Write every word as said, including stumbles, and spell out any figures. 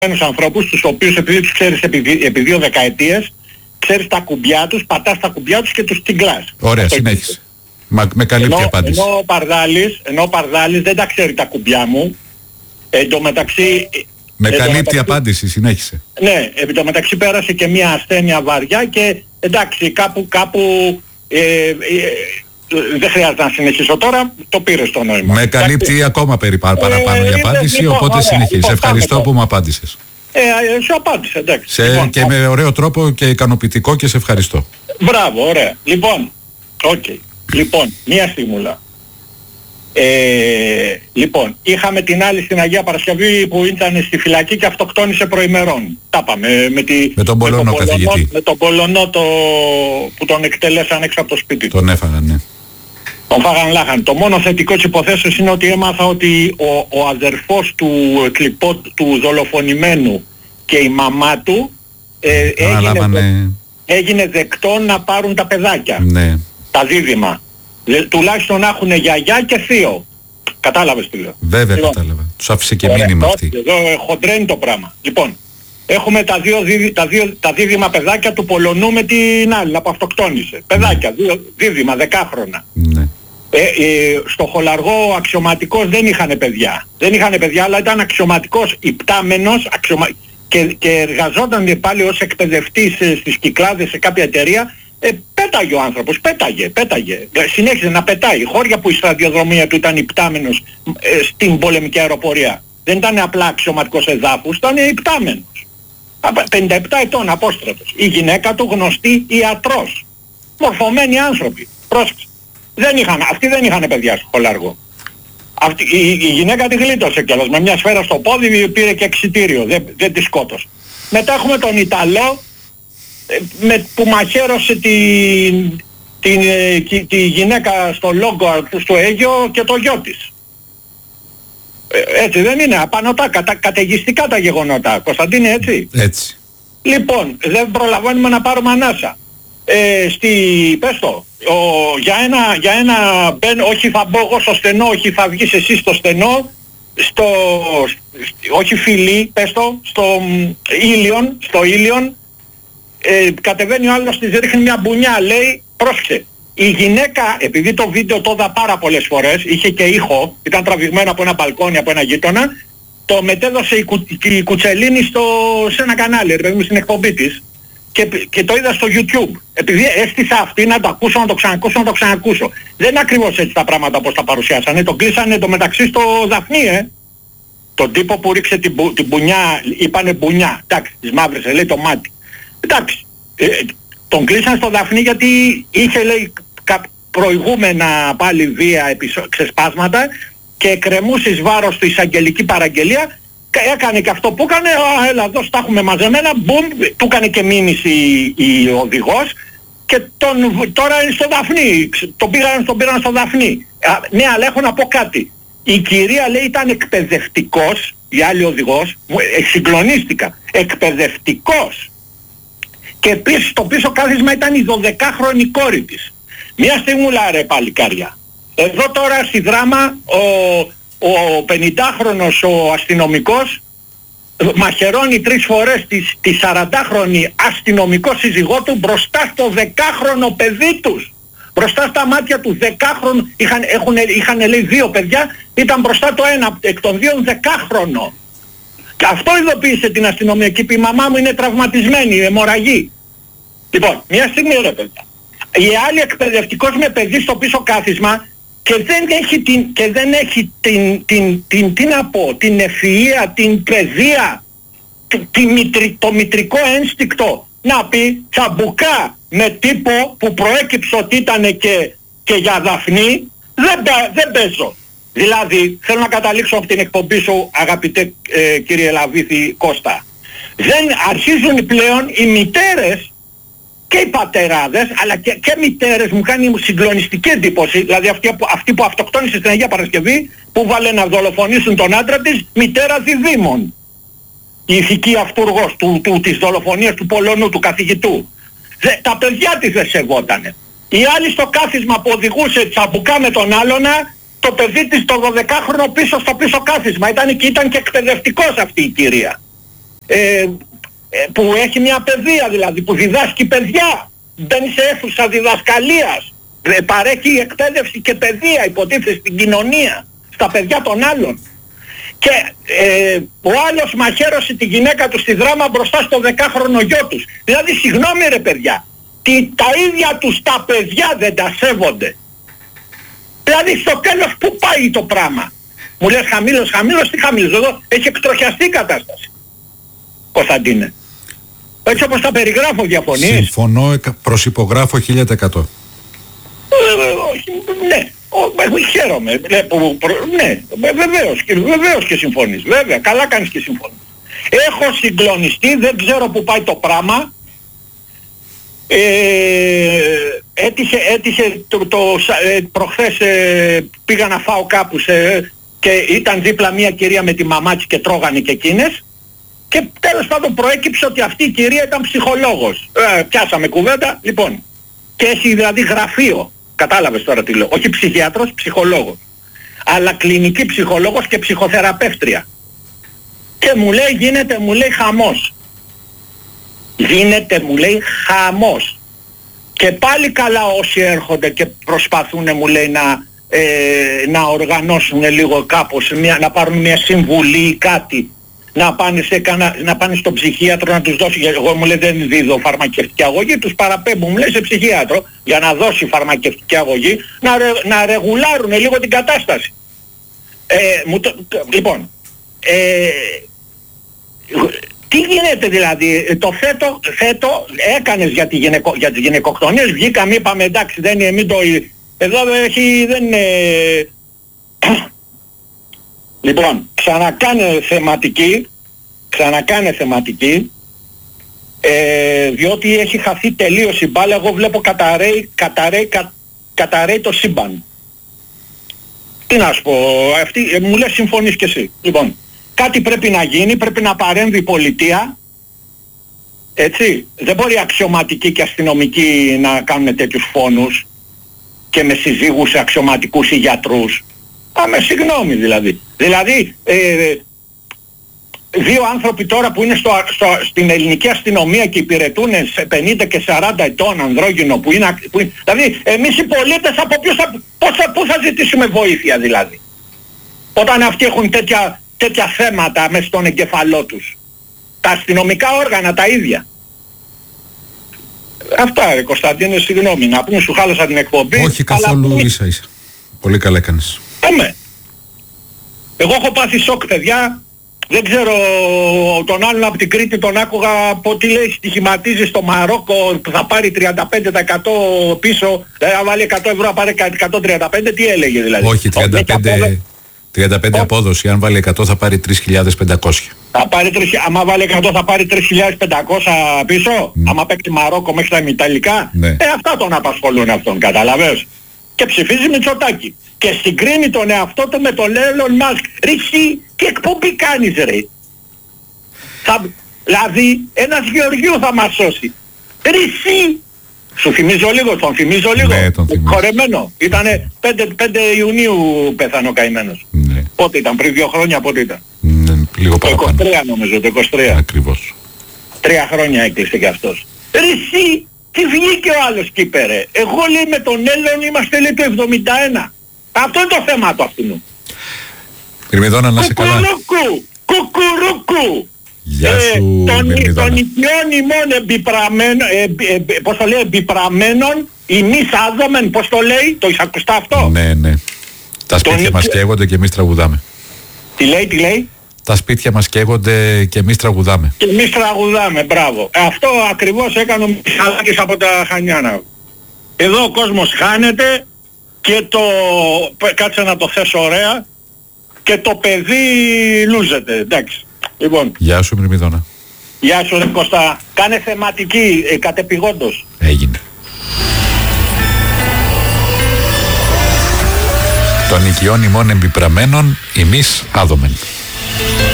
Τους ανθρώπους, τους οποίους επειδή τους ξέρεις επί, επί δύο δεκαετίες, ξέρεις τα κουμπιά τους, πατάς τα κουμπιά τους και τους τσιγκλάς. Ωραία, συνέχισε. Μα, με καλύπτει η απάντηση. Ενώ ο Παρδάλης, ενώ ο Παρδάλης δεν τα ξέρει τα κουμπιά μου, εν τω μεταξύ... Με καλύπτει μεταξύ, η απάντηση, συνέχισε. Ναι, εν τω μεταξύ πέρασε και μια ασθένεια βαριά και εντάξει, κάπου, κάπου... Ε, ε, δεν χρειάζεται να συνεχίσω τώρα, το πήρε στο νόημα. Με καλύπτει εντάξει, ακόμα περί παραπάνω ε, η απάντηση, λοιπόν, οπότε συνεχίζει. Λοιπόν, ευχαριστώ που μου απάντησες. Ε, σου απάντησε, εντάξει. Σε, λοιπόν, και με ωραίο τρόπο και ικανοποιητικό και σε ευχαριστώ. Μπράβο, ωραία. Λοιπόν, οκ. Okay. Λοιπόν, μία στιγμούλα. Ε, λοιπόν, είχαμε την άλλη στην Αγία Παρασκευή που ήταν στη φυλακή και αυτοκτόνησε προημερών. Τα πάμε με, τη, με τον Πολωνό καθηγητή. Με τον Πολωνό το, που τον εκτελέσαν έξω από το σπίτι του. Τον έφαγαν, ναι. Τον φάγαν λάχαν. Το μόνο θετικό της υποθέσεως είναι ότι έμαθα ότι ο, ο αδερφός του, κλιπό, του δολοφονημένου και η μαμά του ε, έγινε, δε, έγινε δεκτό να πάρουν τα παιδάκια. Ναι. Τα δίδυμα. Δε, τουλάχιστον να έχουν γιαγιά και θείο. Κατάλαβες τι λέω. Βέβαια λοιπόν, κατάλαβα. Τους άφησε και ωραία, μήνυμα αυτή. Εδώ χοντρένει το πράγμα. Λοιπόν, έχουμε τα δύο, τα, δύο, τα δίδυμα παιδάκια του Πολωνού με την άλλη που αυτοκτόνησε. Παιδάκια, ναι. δύο, δίδυμα, δεκάχρονα. Ναι. Ε, ε, στο Χολαργό ο αξιωματικός δεν είχανε παιδιά. Δεν είχανε παιδιά, αλλά ήταν αξιωματικός υπτάμενος αξιωμα... και, και εργαζόταν πάλι ως εκπαιδευτής ε, στις Κυκλάδες σε κάποια εταιρεία. Ε, πέταγε ο άνθρωπος, πέταγε, πέταγε. Συνέχιζε να πετάει. Χώρια που η στρατιοδρομία του ήταν υπτάμενος ε, στην πολεμική αεροπορία. Δεν ήταν απλά αξιωματικός εδάφους, ήταν υπτάμενος. πενήντα επτά ετών απόστρατος. Η γυναίκα του γνωστή ιατρός. Μορφωμένοι άνθρωποι. Πρόσεξε. Δεν είχαν, αυτοί δεν είχαν παιδιά στο Χολαργό. Αυτή, η, η γυναίκα τη γλίτωσε κιόλας. Με μια σφαίρα στο πόδι πήρε και εξιτήριο. Δεν, δεν τη σκότωσε. Μετά έχουμε τον Ιταλό με, που μαχαίρωσε την, την, την, τη γυναίκα στο Λόγκο στο Αίγιο και το γιο της. Ε, έτσι δεν είναι. Απανωτά, κατα, καταιγιστικά τα γεγονότα. Κωνσταντίνε, έτσι. Έτσι. Λοιπόν, δεν προλαβαίνουμε να πάρουμε ανάσα. Ε, στη, πες το, ο, για ένα, για ένα μπεν, όχι θα μπω εγώ στο στενό, όχι θα βγεις εσύ στο στενό, στο, όχι φιλί, πες το, στο Ήλιον, στο Ήλιον, ε, κατεβαίνει ο άλλος, της ρίχνει μια μπουνιά, λέει, πρόσεξε, η γυναίκα, επειδή το βίντεο το είδα πάρα πολλές φορές, είχε και ήχο, ήταν τραβηγμένο από ένα μπαλκόνι, από ένα γείτονα, το μετέδωσε η, κου, η Κουτσελίνη στο, σε ένα κανάλι, ρε παιδί, στην εκπομπή της. Και, και το είδα στο YouTube. Επειδή έστησα αυτή να το ακούσω, να το ξανακούσω, να το ξανακούσω. Δεν είναι ακριβώς έτσι τα πράγματα όπως τα παρουσιάσανε. Το κλείσανε το μεταξύ στο Δαφνί, ε. Τον τύπο που ρίξε την, μπου, την μπουνιά, είπανε μπουνιά. Εντάξει, της μαύρησε, λέει το μάτι. Εντάξει, ε, τον κλείσανε στο Δαφνί γιατί είχε, λέει, κα, προηγούμενα πάλι βία επεισο, ξεσπάσματα και εκκρεμούσε εις βάρος του εισαγγελική παραγγελία. Έκανε και αυτό που έκανε, α, έλα εδώ στα έχουμε μαζεμένα, μπουμ, του έκανε και μήνυση η οδηγός και τον, τώρα είναι στο Δαφνί, τον πήραν, τον πήραν στο Δαφνί. Α, ναι, αλλά έχω να πω κάτι. Η κυρία, λέει, ήταν εκπαιδευτικός, η άλλη οδηγός, ε, συγκλονίστηκα, εκπαιδευτικός. Και επίσης στο πίσω κάθισμα ήταν η δωδεκάχρονη κόρη της. Μια στιγμούλα ρε παλικάρια. Εδώ τώρα στη δράμα ο... Ο πενηντάχρονος ο αστυνομικός μαχαιρώνει τρεις φορές τη, τη σαραντάχρονη αστυνομικό σύζυγό του μπροστά στο δεκάχρονο παιδί τους. Μπροστά στα μάτια του δεκάχρονου, είχαν, έχουν, είχαν λέει δύο παιδιά, ήταν μπροστά το ένα εκ των δύο δεκάχρονο. Και αυτό ειδοποίησε την αστυνομία και είπε η μαμά μου είναι τραυματισμένη, αιμορραγή. Λοιπόν, μια στιγμή ρε παιδιά. Η άλλη εκπαιδευτικός με παιδί στο πίσω κάθισμα και δεν έχει την, και δεν έχει την, την, την, τι να πω, την ευφυΐα, την παιδεία, τη, τη μητρι, το μητρικό ένστικτο να πει τσαμπουκά με τύπο που προέκυψε ότι ήταν και, και για Δαφνί, δεν, δεν παίζω. Δηλαδή, θέλω να καταλήξω από την εκπομπή σου, αγαπητέ ε, κύριε Λαβίθη Κώστα, δεν αρχίζουν πλέον οι μητέρες και οι πατεράδες, αλλά και, και μητέρες, μου κάνει συγκλονιστική εντύπωση, δηλαδή αυτή, αυτή που αυτοκτόνησε στην Αγία Παρασκευή, που βάλε να δολοφονήσουν τον άντρα της, μητέρα διδήμων. Η ηθική αυτούργος του, του, της δολοφονίας του Πολωνού, του καθηγητού. Δε, τα παιδιά της δεν σεβότανε. Η άλλη στο κάθισμα που οδηγούσε τσαμπουκά με τον άλλονα, το παιδί της το δωδεκάχρονο πίσω στο πίσω κάθισμα. Ήταν και, ήταν και εκπαιδευτικός αυτή η κυρία. ε, που έχει μια παιδεία δηλαδή, που διδάσκει παιδιά, μπαίνει σε αίθουσα διδασκαλίας, ε, παρέχει εκπαίδευση και παιδεία, υποτίθεται, στην κοινωνία, στα παιδιά των άλλων. Και ε, ο άλλος μαχαίρωσε τη γυναίκα του στη δράμα μπροστά στο δεκάχρονο γιο τους. Δηλαδή, συγγνώμη ρε παιδιά, τι, τα ίδια τους τα παιδιά δεν τα σέβονται. Δηλαδή στο τέλος πού πάει το πράγμα? Μου λες χαμήλος, χαμήλος, τι χαμήλος? Εδώ έχει εκτροχιαστεί η κατάσταση, Κωνσταντίνε. Έτσι όπως τα περιγράφω, διαφωνείς? Συμφωνώ, προσυπογράφω χίλια τοις εκατό. Ναι, χαίρομαι. Ναι, βεβαίως, βεβαίως και συμφωνείς. Βέβαια, καλά κάνεις και συμφωνείς. Έχω συγκλονιστεί, δεν ξέρω που πάει το πράγμα. Ε, έτυχε, έτυχε το, το, ε, προχθές ε, πήγα να φάω κάπου σε, και ήταν δίπλα μια κυρία με τη μαμά της και τρώγανε και εκείνες, και τέλος πάντων προέκυψε ότι αυτή η κυρία ήταν ψυχολόγος. Ε, πιάσαμε κουβέντα, λοιπόν, και έχει δηλαδή γραφείο, κατάλαβες τώρα τι λέω, όχι ψυχιάτρος, ψυχολόγος, αλλά κλινική ψυχολόγος και ψυχοθεραπεύτρια. Και μου λέει, γίνεται, μου λέει, χαμός. Γίνεται, μου λέει, χαμός. Και πάλι καλά όσοι έρχονται και προσπαθούν, μου λέει, να, ε, να οργανώσουν λίγο κάπως, μια, να πάρουν μια συμβουλή ή κάτι, να πάνε, σε, να πάνε στον ψυχίατρο να τους δώσει. Εγώ, μου λέει, δεν δίδω φαρμακευτική αγωγή, τους παραπέμπω, μου λέει, σε ψυχίατρο για να δώσει φαρμακευτική αγωγή, να, ρε, να ρεγουλάρουν λίγο την κατάσταση. Ε, μου το, λοιπόν, ε, τι γίνεται δηλαδή? Το φέτο, φέτο έκανες για, τη γυναικο, για τις γυναικοκτονίες, βγήκαμε, είπαμε εντάξει, δεν είναι, μην το... Εδώ έχει, δεν είναι... Λοιπόν, ξανακάνε θεματική, ξανακάνε θεματική, ε, διότι έχει χαθεί τελείως η μπάλα. Εγώ βλέπω καταραίει, καταραίει, κα, καταραίει το σύμπαν. Τι να σου πω, αυτή, ε, μου λες συμφωνείς κι εσύ. Λοιπόν, κάτι πρέπει να γίνει, πρέπει να παρέμβει η πολιτεία, έτσι. Δεν μπορεί αξιωματικοί και αστυνομικοί να κάνουν τέτοιους φόνους και με συζύγους αξιωματικούς ή γιατρούς. Άμε συγγνώμη δηλαδή. Δηλαδή, ε, δύο άνθρωποι τώρα που είναι στο, στο, στην ελληνική αστυνομία και υπηρετούν σε πενήντα και σαράντα ετών ανδρόγυνο που είναι, που είναι... Δηλαδή, εμείς οι πολίτες από ποιους θα, πώς θα, πού θα ζητήσουμε βοήθεια δηλαδή? Όταν αυτοί έχουν τέτοια... τέτοια θέματα μέσα στον εγκεφαλό τους. Τα αστυνομικά όργανα τα ίδια. Αυτά ρε Κωνσταντίνε, συγγνώμη, να πούμε, σου χάλασα την εκπομπή. Όχι καθόλου, αλλά... ίσα ίσα. Πολύ καλά έκανες. Πάμε. Εγώ έχω πάθει σοκ, παιδιά. Δεν ξέρω, τον άλλον από την Κρήτη τον άκουγα από τι λέει, στοιχηματίζει στο Μαρόκο που θα πάρει τριάντα πέντε τοις εκατό πίσω, δηλαδή αν βάλει εκατό ευρώ θα πάρει εκατόν τριάντα πέντε, τι έλεγε δηλαδή? Όχι, τριάντα πέντε... τριάντα πέντε oh. απόδοση, αν βάλει εκατό θα πάρει τρεις χιλιάδες πεντακόσια. Θα πάρει τρεις, άμα βάλει εκατό θα πάρει τρεις χιλιάδες πεντακόσια πίσω, mm. άμα παίξει Μαρόκο μέχρι τα ημιταλικά. Ναι. Ε, αυτά τον απασχολούν αυτόν, καταλαβαίνεις. Και ψηφίζει Μητσοτάκη. Και συγκρίνει τον εαυτό του με τον Elon Musk. Ρε εσύ, τι εκπομπή κάνεις ρε? Θα, δηλαδή, ένας Γεωργίου θα μας σώσει. Ρε εσύ. Σου θυμίζω λίγο, τον θυμίζω λίγο. Ναι, τον θυμίζω. Χορεμένο. Ήτανε πέντε Ιουνίου πέθανε ο καημένος. Ναι. Πότε ήταν, πριν δύο χρόνια πότε ήταν? Ναι, λίγο παραπάνω. Το είκοσι τρία νομίζω, το είκοσι τρία. Ακριβώς. Τρία χρόνια έκλεισε κι αυτός. Ρε εσύ, τι βγήκε ο άλλος κι είπε ρε? Εγώ λέει με τον Έλλον είμαστε λέει το εβδομήντα ένα. Αυτό είναι το θέμα του αυτού. Ερμηδόνα, να είσαι καλά. Κουκουρούκου, κουκουρούκου. Γεια σου, ε, των οικειών ημών εμπιπραμένων, ε, ε, πώς το λέει, εμπιπραμένων, ημείς άδομεν, πώς το λέει, το είσαι ακουστά αυτό? Ναι, ναι. Τα σπίτια τον... μας καίγονται και εμείς τραγουδάμε. Τι λέει, τι λέει? Τα σπίτια μας καίγονται και εμείς τραγουδάμε. Και εμείς τραγουδάμε, μπράβο. Αυτό ακριβώς έκανε ο Μιχαλάκης από τα Χανιάνα. Εδώ ο κόσμος χάνεται και το, κάτσε να το θέσω ωραία, και το παιδί λούζεται, εντάξει. Λοιπόν. Γεια σου Μυρμηδόνα. Γεια σου ρε Κώστα. Κάνε θεματική ε, κατεπηγόντως. Έγινε. Των οικειών ημών εμπιπραμένων ημείς άδομεν.